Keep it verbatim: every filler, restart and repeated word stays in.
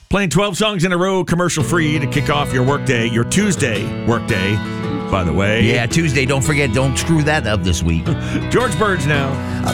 Playing twelve songs in a row, commercial-free to kick off your workday, your Tuesday workday, by the way. Yeah, Tuesday. Don't forget, don't screw that up this week. George Bird's now.